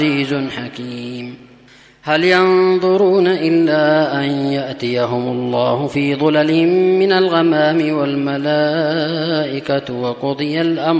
عزيز حكيم. هل ينظرون إلا أن يأتيهم الله في ظلل من الغمام والملائكة وقضي الأمر